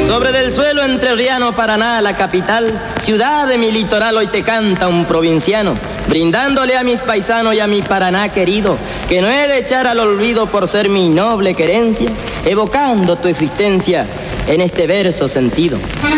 Sobre del suelo entrerriano Paraná, la capital, ciudad de mi litoral, hoy te canta un provinciano, brindándole a mis paisanos y a mi Paraná querido, que no he de echar al olvido por ser mi noble querencia, evocando tu existencia en este verso sentido.